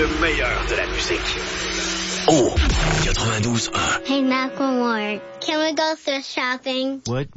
Le meilleur de la musique. Oh, 92.1. Hey, Macklemore, can we go thrift shopping? What?